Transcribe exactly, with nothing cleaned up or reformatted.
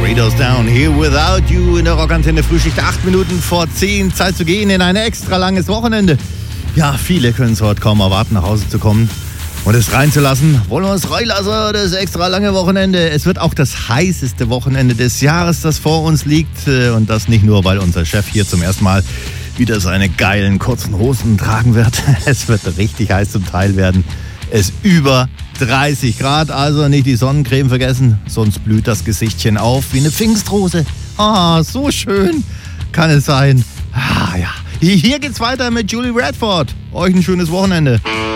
Raiders Down, Here Without You in der Rockantenne Frühschicht. Acht Minuten vor zehn, Zeit zu gehen in ein extra langes Wochenende. Ja, viele können es heute kaum erwarten, nach Hause zu kommen und es reinzulassen. Wollen wir uns reinlassen, das extra lange Wochenende. Es wird auch das heißeste Wochenende des Jahres, das vor uns liegt. Und das nicht nur, weil unser Chef hier zum ersten Mal wieder seine geilen kurzen Hosen tragen wird. Es wird richtig heiß zum Teil werden. Es über dreißig Grad, also nicht die Sonnencreme vergessen, sonst blüht das Gesichtchen auf wie eine Pfingstrose. Ah, so schön kann es sein. Ah ja, hier geht's weiter mit Julie Radford. Euch ein schönes Wochenende.